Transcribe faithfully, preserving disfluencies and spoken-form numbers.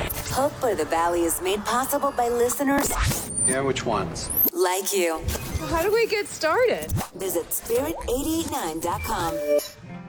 Hope by the Valley is made possible by listeners Yeah, which ones? like you. How do we get started? Visit spirit eight eight nine dot com.